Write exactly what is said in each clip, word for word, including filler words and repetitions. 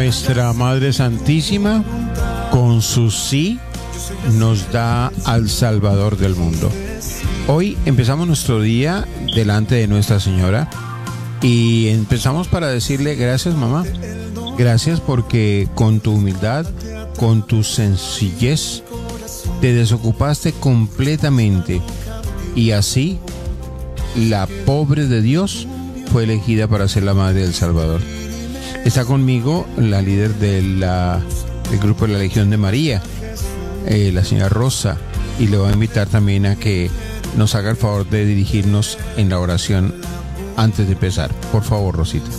Nuestra Madre Santísima, con su sí, nos da al Salvador del mundo. Hoy empezamos nuestro día delante de Nuestra Señora y empezamos para decirle gracias, mamá. Gracias porque con tu humildad, con tu sencillez, te desocupaste completamente y así la pobre de Dios fue elegida para ser la madre del Salvador. Está conmigo la líder de la, del grupo de la Legión de María, eh, la señora Rosa, y le voy a invitar también a que nos haga el favor de dirigirnos en la oración antes de empezar. Por favor, Rosita.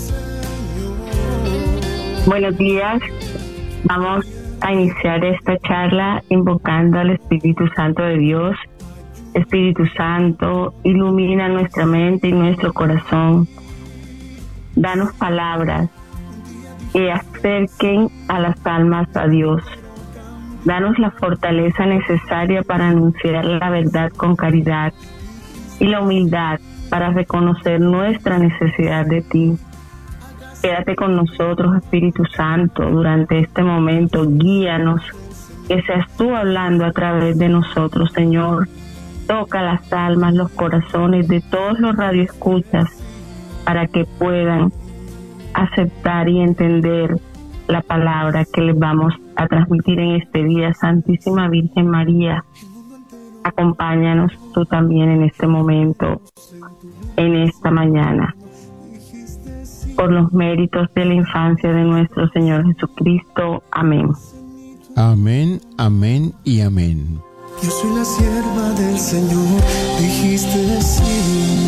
Buenos días. Vamos a iniciar esta charla invocando al Espíritu Santo de Dios. Espíritu Santo, ilumina nuestra mente y nuestro corazón. Danos palabras que acerquen a las almas a Dios. Danos la fortaleza necesaria para anunciar la verdad con caridad y la humildad para reconocer nuestra necesidad de ti. Quédate con nosotros, Espíritu Santo, durante este momento. Guíanos, que seas tú hablando a través de nosotros, Señor. Toca las almas, los corazones de todos los radioescuchas para que puedan aceptar y entender la palabra que les vamos a transmitir en este día. Santísima Virgen María, acompáñanos tú también en este momento, en esta mañana. Por los méritos de la infancia de nuestro Señor Jesucristo. Amén. Amén, amén y amén. Yo soy la sierva del Señor, dijiste sí.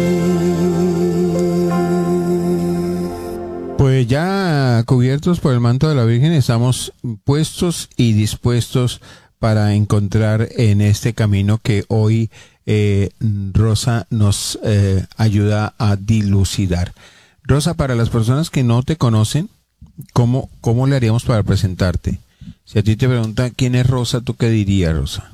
Pues ya cubiertos por el manto de la Virgen, estamos puestos y dispuestos para encontrar en este camino que hoy eh, Rosa nos eh, ayuda a dilucidar. Rosa, para las personas que no te conocen, ¿cómo, cómo le haríamos para presentarte? Si a ti te preguntan quién es Rosa, ¿tú qué dirías, Rosa?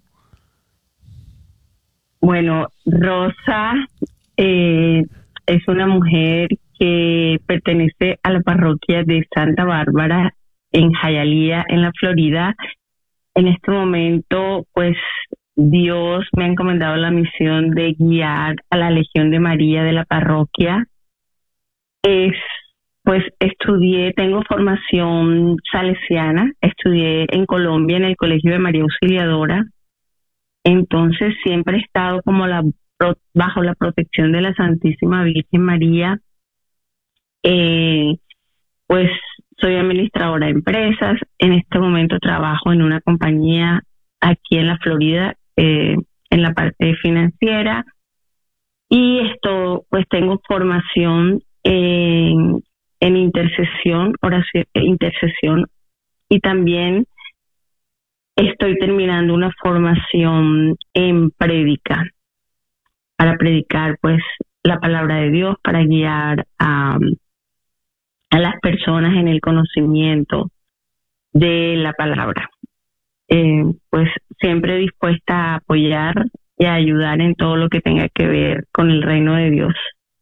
Bueno, Rosa eh, es una mujer que pertenece a la parroquia de Santa Bárbara en Hialeah, en la Florida. En este momento, pues, Dios me ha encomendado la misión de guiar a la Legión de María de la parroquia. Es, pues, estudié, tengo formación salesiana, estudié en Colombia en el Colegio de María Auxiliadora. Entonces siempre he estado como la bajo la protección de la Santísima Virgen María. Eh, pues soy administradora de empresas. En este momento trabajo en una compañía aquí en la Florida, eh, en la parte financiera. Y esto, pues tengo formación en, en intercesión, oración, intercesión, y también estoy terminando una formación en prédica, para predicar pues la palabra de Dios, para guiar a, a las personas en el conocimiento de la palabra. Eh, pues siempre dispuesta a apoyar y a ayudar en todo lo que tenga que ver con el reino de Dios.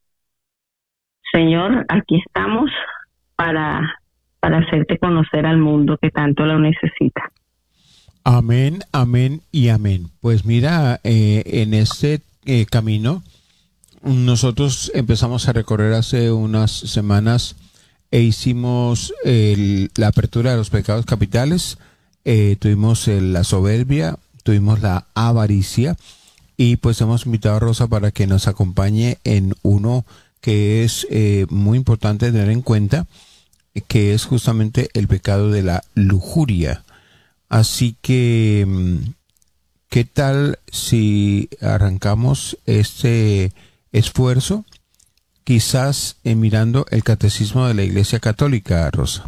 Señor, aquí estamos para, para hacerte conocer al mundo que tanto lo necesita. Amén, amén y amén. Pues mira, eh, en este eh, camino nosotros empezamos a recorrer hace unas semanas e hicimos el, la apertura de los pecados capitales. Eh, tuvimos el, la soberbia, tuvimos la avaricia y pues hemos invitado a Rosa para que nos acompañe en uno que es eh, muy importante tener en cuenta, que es justamente el pecado de la lujuria. Así que, ¿qué tal si arrancamos este esfuerzo? Quizás eh, mirando el catecismo de la Iglesia Católica, Rosa.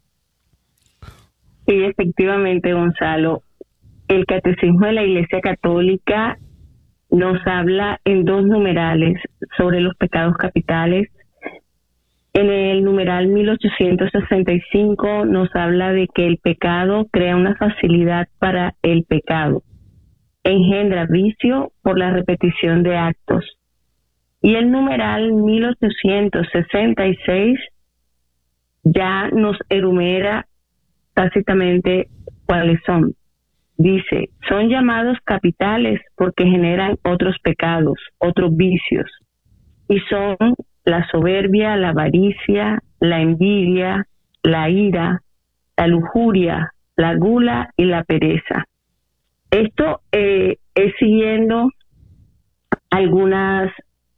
Sí, efectivamente, Gonzalo. El catecismo de la Iglesia Católica nos habla en dos numerales sobre los pecados capitales. En el numeral mil ochocientos sesenta y cinco nos habla de que el pecado crea una facilidad para el pecado, engendra vicio por la repetición de actos. Y el numeral mil ochocientos sesenta y seis ya nos enumera tácitamente cuáles son. Dice, son llamados capitales porque generan otros pecados, otros vicios, y son la soberbia, la avaricia, la envidia, la ira, la lujuria, la gula y la pereza. Esto eh, es siguiendo algunas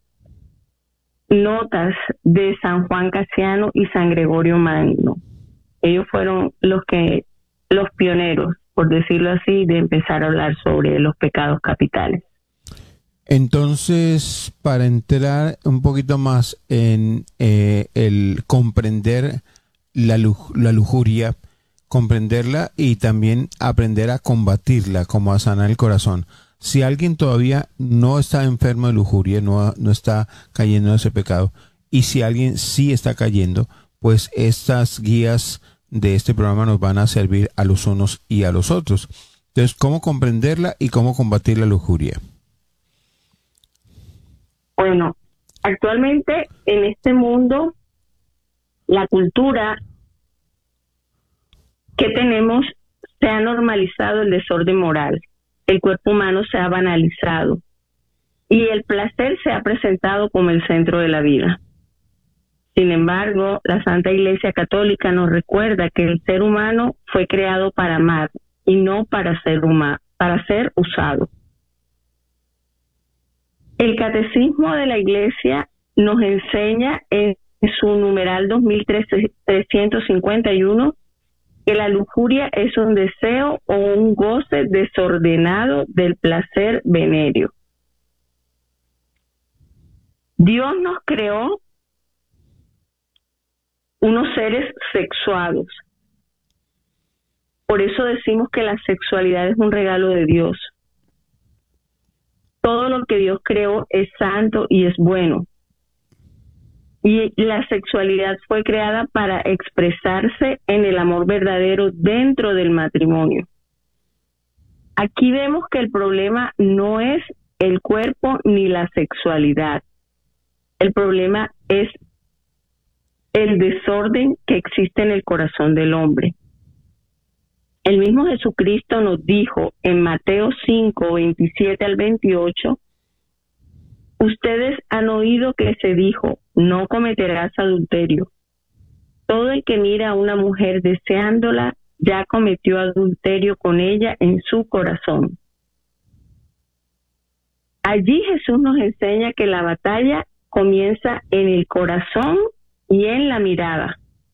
notas de San Juan Casiano y San Gregorio Magno. Ellos fueron los que los pioneros, por decirlo así, de empezar a hablar sobre los pecados capitales. Entonces, para entrar un poquito más en eh, el comprender la, luj- la lujuria, comprenderla y también aprender a combatirla, como a sanar el corazón. Si alguien todavía no está enfermo de lujuria, no, no está cayendo en ese pecado, y si alguien sí está cayendo, pues estas guías de este programa nos van a servir a los unos y a los otros. Entonces, ¿cómo comprenderla y cómo combatir la lujuria? Bueno, actualmente en este mundo, la cultura que tenemos se ha normalizado el desorden moral. El cuerpo humano se ha banalizado y el placer se ha presentado como el centro de la vida. Sin embargo, la Santa Iglesia Católica nos recuerda que el ser humano fue creado para amar y no para ser huma- para ser usado. El Catecismo de la Iglesia nos enseña en su numeral dos mil trescientos cincuenta y uno que la lujuria es un deseo o un goce desordenado del placer venéreo. Dios nos creó unos seres sexuados. Por eso decimos que la sexualidad es un regalo de Dios. Todo lo que Dios creó es santo y es bueno. Y la sexualidad fue creada para expresarse en el amor verdadero dentro del matrimonio. Aquí vemos que el problema no es el cuerpo ni la sexualidad. El problema es el desorden que existe en el corazón del hombre. El mismo Jesucristo nos dijo en Mateo cinco, veintisiete al veintiocho, ustedes han oído que se dijo, no cometerás adulterio. Todo el que mira a una mujer deseándola, ya cometió adulterio con ella en su corazón. Allí Jesús nos enseña que la batalla comienza en el corazón y en la mirada.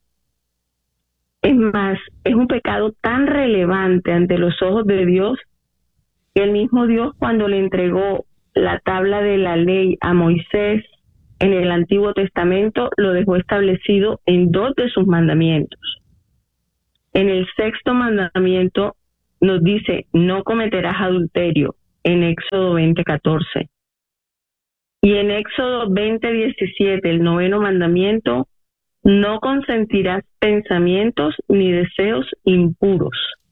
Es más, es un pecado tan relevante ante los ojos de Dios que el mismo Dios, cuando le entregó la tabla de la ley a Moisés en el Antiguo Testamento, lo dejó establecido en dos de sus mandamientos. En el sexto mandamiento nos dice, no cometerás adulterio, en Éxodo veinte, catorce. Y en Éxodo veinte, diecisiete, el noveno mandamiento, no consentirás pensamientos ni deseos impuros.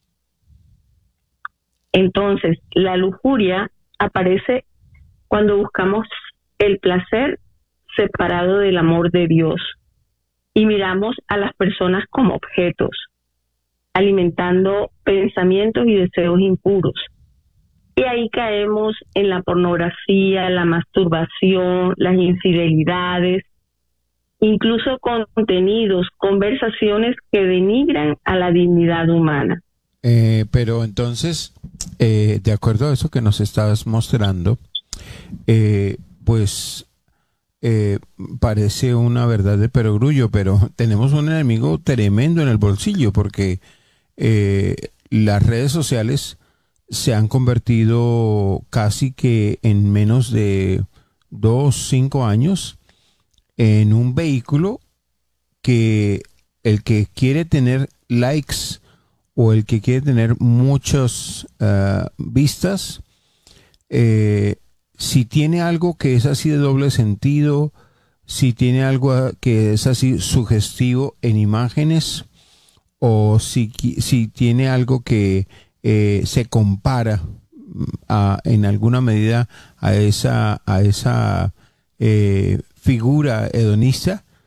Entonces, la lujuria aparece cuando buscamos el placer separado del amor de Dios y miramos a las personas como objetos, alimentando pensamientos y deseos impuros. Y ahí caemos en la pornografía, la masturbación, las infidelidades, incluso contenidos, conversaciones que denigran a la dignidad humana. Eh, pero entonces, eh, de acuerdo a eso que nos estabas mostrando, eh, pues eh, parece una verdad de perogrullo, pero tenemos un enemigo tremendo en el bolsillo porque eh, las redes sociales se han convertido casi que en menos de dos, cinco años en un vehículo que el que quiere tener likes o el que quiere tener muchas uh, vistas, eh, si tiene algo que es así de doble sentido, si tiene algo que es así sugestivo en imágenes, o si, si tiene algo que eh, se compara a, en alguna medida a esa, a esa eh, figura hedonista,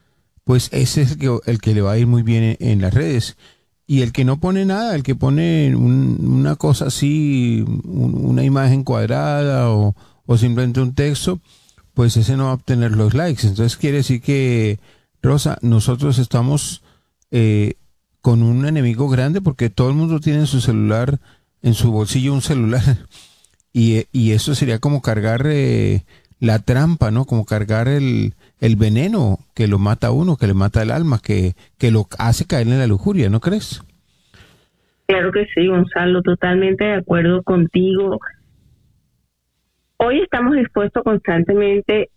pues ese es el que, el que le va a ir muy bien en, en las redes. Y el que no pone nada, el que pone un, una cosa así, un, una imagen cuadrada o, o simplemente un texto, pues ese no va a obtener los likes. Entonces quiere decir que, Rosa, nosotros estamos eh, con un enemigo grande porque todo el mundo tiene en su celular, en su bolsillo un celular. Y, y eso sería como cargar eh, la trampa, ¿no? Como cargar el, el veneno que lo mata a uno, que le mata el alma, que, que lo hace caer en la lujuria, ¿no crees? Claro que sí, Gonzalo, totalmente de acuerdo contigo. Hoy estamos expuestos constantemente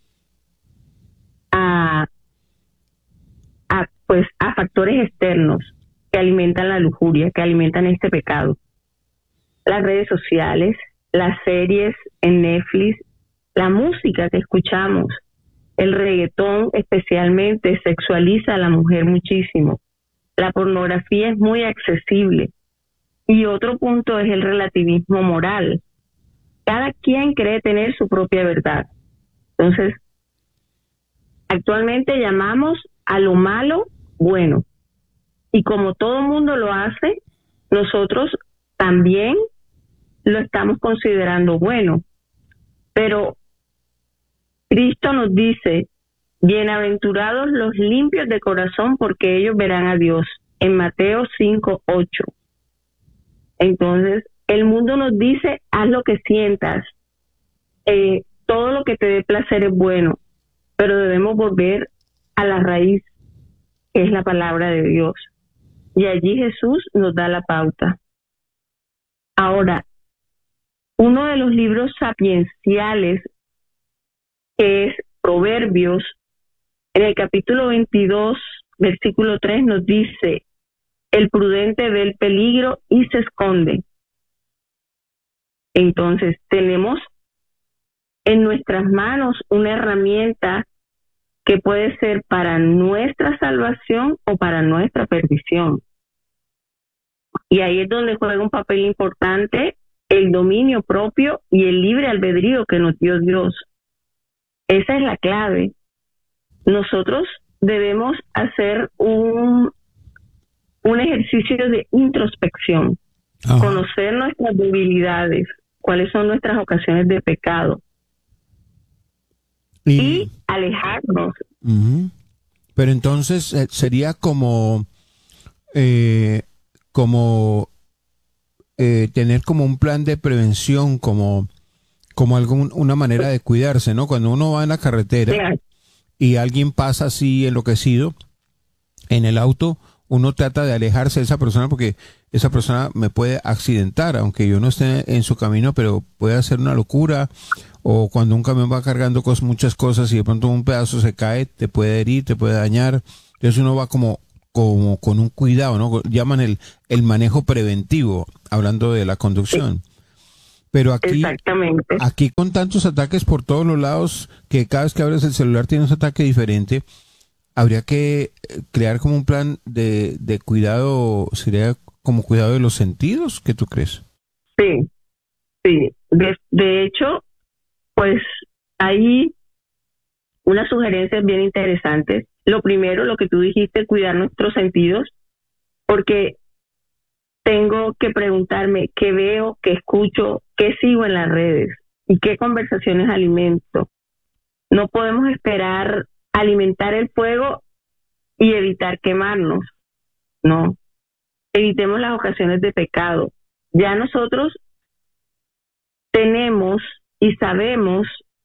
a, a, pues, a factores externos que alimentan la lujuria, que alimentan este pecado. Las redes sociales, las series en Netflix, la música que escuchamos, el reggaetón especialmente sexualiza a la mujer muchísimo. La pornografía es muy accesible. Y otro punto es el relativismo moral. Cada quien cree tener su propia verdad. Entonces, actualmente llamamos a lo malo bueno. Y como todo mundo lo hace, nosotros también lo estamos considerando bueno. Pero Cristo nos dice, bienaventurados los limpios de corazón, porque ellos verán a Dios, en Mateo cinco ocho. Entonces, el mundo nos dice, haz lo que sientas, eh, todo lo que te dé placer es bueno, pero debemos volver a la raíz, que es la palabra de Dios. Y allí Jesús nos da la pauta. Ahora, uno de los libros sapienciales, que es Proverbios, en el capítulo veintidós, versículo tres, nos dice, el prudente ve el peligro y se esconde. Entonces, tenemos en nuestras manos una herramienta que puede ser para nuestra salvación o para nuestra perdición. Y ahí es donde juega un papel importante el dominio propio y el libre albedrío que nos dio Dios. Esa es la clave. Nosotros debemos hacer un, un ejercicio de introspección, Ajá. conocer nuestras debilidades, cuáles son nuestras ocasiones de pecado y, y alejarnos. Uh-huh. Pero entonces eh, sería como eh, como eh, tener como un plan de prevención, como como algún, una manera de cuidarse, ¿no? Cuando uno va en la carretera Sí. y alguien pasa así enloquecido en el auto, uno trata de alejarse de esa persona porque esa persona me puede accidentar, aunque yo no esté en su camino, pero puede hacer una locura. O cuando un camión va cargando cos, muchas cosas y de pronto un pedazo se cae, te puede herir, te puede dañar. Entonces uno va como, como con un cuidado, ¿no? Llaman el, el manejo preventivo, hablando de la conducción. Pero aquí, Exactamente. aquí con tantos ataques por todos los lados, que cada vez que abres el celular tienes un ataque diferente, habría que crear como un plan de, de cuidado, sería como cuidado de los sentidos, ¿qué tú crees? Sí, sí. De, de hecho, pues hay unas sugerencias bien interesantes. Lo primero, lo que tú dijiste, cuidar nuestros sentidos, porque tengo que preguntarme qué veo, qué escucho, qué sigo en las redes y qué conversaciones alimento. No podemos esperar alimentar el fuego y evitar quemarnos. No. Evitemos las ocasiones de pecado. Ya nosotros tenemos y sabemos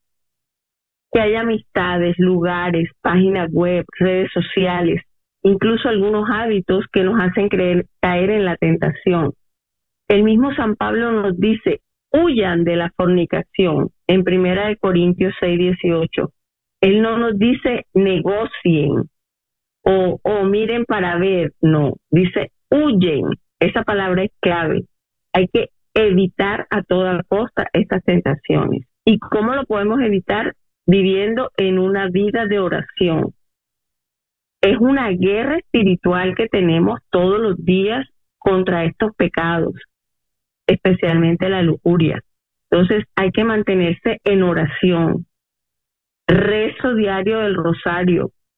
que hay amistades, lugares, páginas web, redes sociales, incluso algunos hábitos que nos hacen creer, caer en la tentación. El mismo San Pablo nos dice, huyan de la fornicación, en Primera de Corintios seis dieciocho. Él no nos dice negocien o, o miren para ver, no, dice huyen. Esa palabra es clave. Hay que evitar a toda costa estas tentaciones. ¿Y cómo lo podemos evitar? Viviendo en una vida de oración. Es una guerra espiritual que tenemos todos los días contra estos pecados, especialmente la lujuria. Entonces hay que mantenerse en oración, rezo diario del rosario,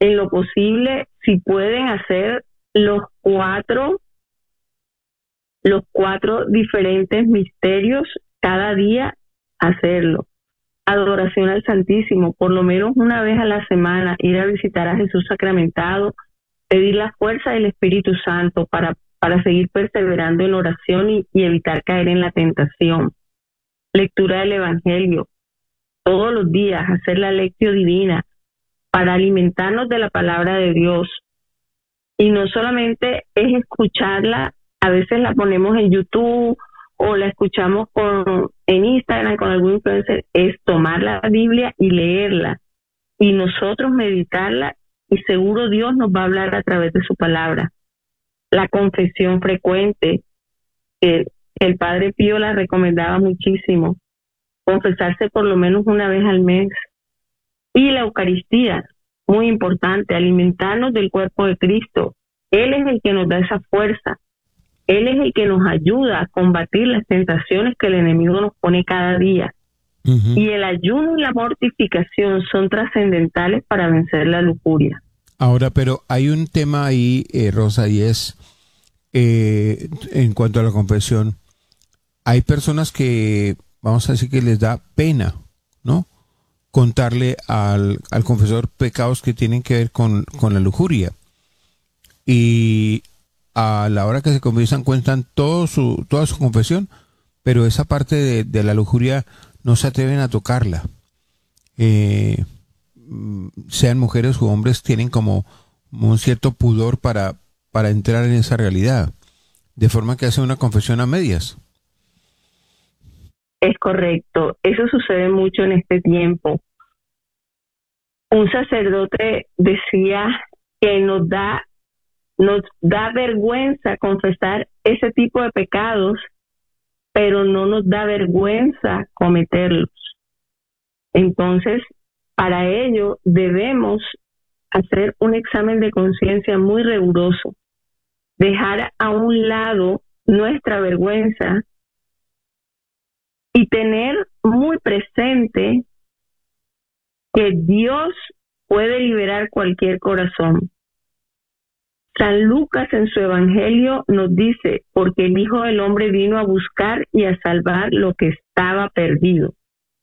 en lo posible, si pueden hacer los cuatro, los cuatro diferentes misterios cada día, hacerlo. Adoración al Santísimo, por lo menos una vez a la semana, ir a visitar a Jesús sacramentado, pedir la fuerza del Espíritu Santo para, para seguir perseverando en oración y, y evitar caer en la tentación. Lectura del Evangelio, todos los días, hacer la lectio divina para alimentarnos de la palabra de Dios. Y no solamente es escucharla, a veces la ponemos en YouTube o la escuchamos con, en Instagram con algún influencer, es tomar la Biblia y leerla y nosotros meditarla, y seguro Dios nos va a hablar a través de su palabra. La confesión frecuente, que el Padre Pío la recomendaba muchísimo, confesarse por lo menos una vez al mes. Y la Eucaristía, muy importante, alimentarnos del cuerpo de Cristo. Él es el que nos da esa fuerza. Él es el que nos ayuda a combatir las tentaciones que el enemigo nos pone cada día. Uh-huh. Y el ayuno y la mortificación son trascendentales para vencer la lujuria. Ahora, pero hay un tema ahí, eh, Rosa, y es, eh, en cuanto a la confesión, hay personas que, vamos a decir que les da pena, ¿no?, contarle al, al confesor pecados que tienen que ver con, con la lujuria. Y a la hora que se confiesan cuentan todo su, toda su confesión, pero esa parte de, de la lujuria no se atreven a tocarla. Eh, sean mujeres u hombres, tienen como un cierto pudor para, para entrar en esa realidad, de forma que hacen una confesión a medias. Es correcto, eso sucede mucho en este tiempo. Un sacerdote decía que nos da, nos da vergüenza confesar ese tipo de pecados, pero no nos da vergüenza cometerlos. Entonces, para ello debemos hacer un examen de conciencia muy riguroso, dejar a un lado nuestra vergüenza y tener muy presente que Dios puede liberar cualquier corazón. San Lucas en su Evangelio nos dice, porque el Hijo del Hombre vino a buscar y a salvar lo que estaba perdido.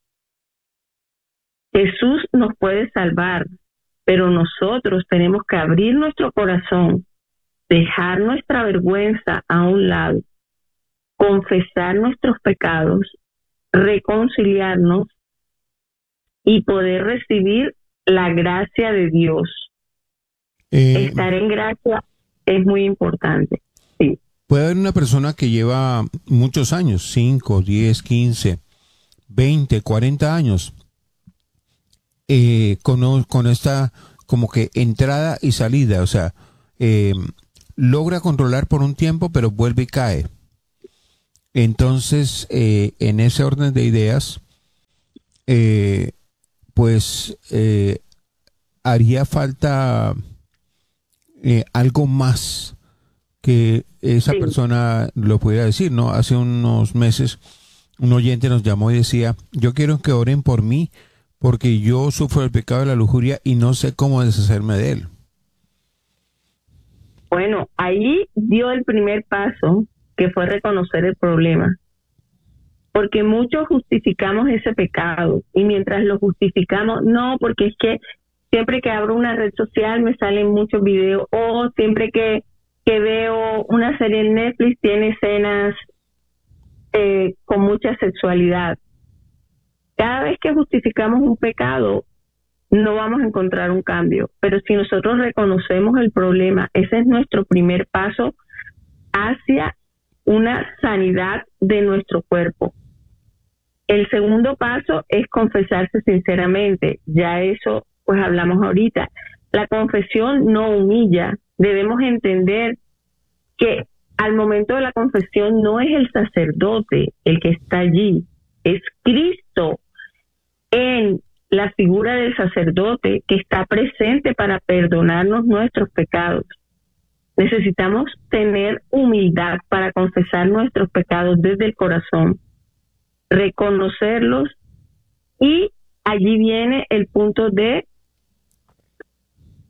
Jesús nos puede salvar, pero nosotros tenemos que abrir nuestro corazón, dejar nuestra vergüenza a un lado, confesar nuestros pecados, reconciliarnos y poder recibir la gracia de Dios. Eh, Estar en gracia es muy importante. Sí. Puede haber una persona que lleva muchos años, cinco, diez, quince, veinte, cuarenta años, eh, con, con esta como que entrada y salida, o sea, eh, logra controlar por un tiempo, pero vuelve y cae. Entonces, eh, en ese orden de ideas, eh, pues eh, haría falta eh, algo más que esa sí. persona lo pudiera decir, ¿no? Hace unos meses un oyente nos llamó y decía, yo quiero que oren por mí porque yo sufro el pecado de la lujuria y no sé cómo deshacerme de él. Bueno, ahí dio el primer paso, que fue reconocer el problema. Porque muchos justificamos ese pecado y mientras lo justificamos, no, porque es que siempre que abro una red social me salen muchos videos, o siempre que, que veo una serie en Netflix tiene escenas eh, con mucha sexualidad. Cada vez que justificamos un pecado, no vamos a encontrar un cambio. Pero si nosotros reconocemos el problema, ese es nuestro primer paso hacia una sanidad de nuestro cuerpo. El segundo paso es confesarse sinceramente. Ya eso, pues hablamos ahorita. La confesión no humilla. Debemos entender que al momento de la confesión no es el sacerdote el que está allí, es Cristo en la figura del sacerdote que está presente para perdonarnos nuestros pecados. Necesitamos tener humildad para confesar nuestros pecados desde el corazón, reconocerlos, y allí viene el punto de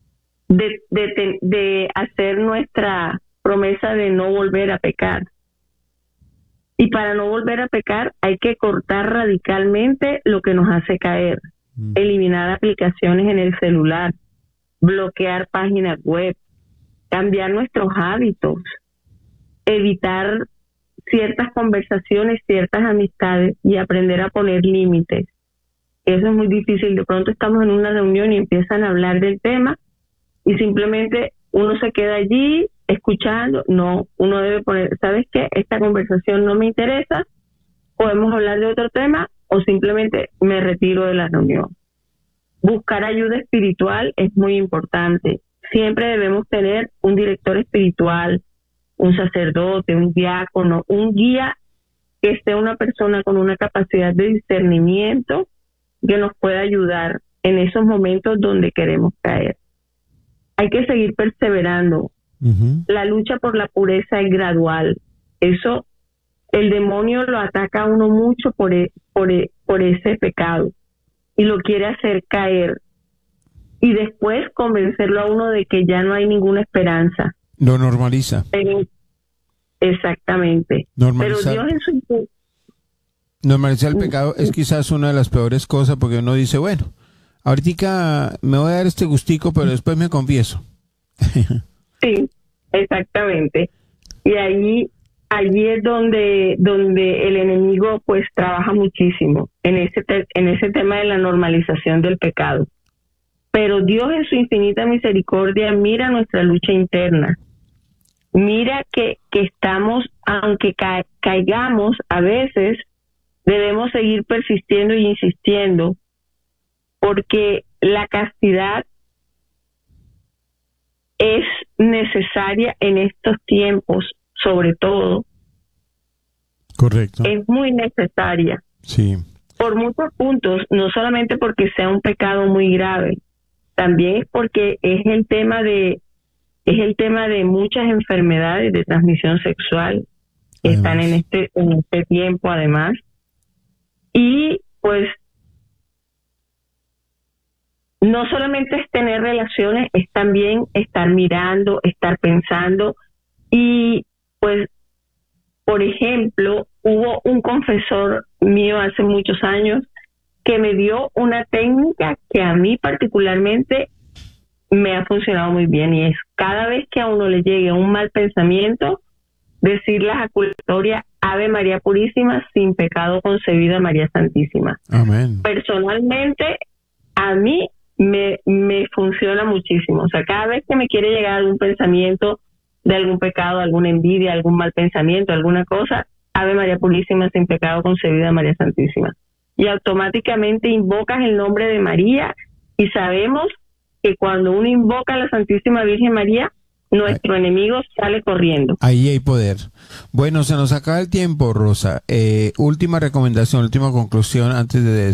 de, de, de hacer nuestra promesa de no volver a pecar. Y para no volver a pecar hay que cortar radicalmente lo que nos hace caer, mm. eliminar aplicaciones en el celular, bloquear páginas web, cambiar nuestros hábitos, evitar ciertas conversaciones, ciertas amistades y aprender a poner límites. Eso es muy difícil. De pronto estamos en una reunión y empiezan a hablar del tema y simplemente uno se queda allí escuchando. No, uno debe poner, ¿sabes qué? Esta conversación no me interesa, podemos hablar de otro tema o simplemente me retiro de la reunión. Buscar ayuda espiritual es muy importante. Siempre debemos tener un director espiritual, un sacerdote, un diácono, un guía que sea una persona con una capacidad de discernimiento que nos pueda ayudar en esos momentos donde queremos caer. Hay que seguir perseverando. Uh-huh. La lucha por la pureza es gradual. Eso, el demonio lo ataca a uno mucho por, e, por, e, por ese pecado y lo quiere hacer caer y después convencerlo a uno de que ya no hay ninguna esperanza. Lo normaliza. Pero, exactamente. Normalizar, Pero Dios en su... normalizar el pecado es quizás una de las peores cosas porque uno dice, bueno, ahorita me voy a dar este gustico, pero después me confieso. Sí, exactamente. Y ahí, allí es donde, donde el enemigo pues trabaja muchísimo en ese, te, en ese tema de la normalización del pecado. Pero Dios en su infinita misericordia mira nuestra lucha interna. Mira que, que estamos, aunque ca- caigamos a veces, debemos seguir persistiendo y insistiendo, porque la castidad es necesaria en estos tiempos, sobre todo. Correcto. Es muy necesaria. Sí. Por muchos puntos, no solamente porque sea un pecado muy grave, también es porque es el tema de es el tema de muchas enfermedades de transmisión sexual que además están en este en este tiempo además. Y pues no solamente es tener relaciones, es también estar mirando, estar pensando. Y pues, por ejemplo, hubo un confesor mío hace muchos años que me dio una técnica que a mí particularmente me ha funcionado muy bien, y es cada vez que a uno le llegue un mal pensamiento, decir la ejaculatoria Ave María Purísima, sin pecado concebida, María Santísima. Amén. Personalmente, a mí me, me funciona muchísimo. O sea, cada vez que me quiere llegar algún pensamiento de algún pecado, alguna envidia, algún mal pensamiento, alguna cosa, Ave María Purísima, sin pecado concebida, María Santísima. Y automáticamente invocas el nombre de María, y sabemos que cuando uno invoca a la Santísima Virgen María, nuestro Ay. enemigo sale corriendo. Ahí hay poder. Bueno, se nos acaba el tiempo, Rosa. Eh, última recomendación, última conclusión antes de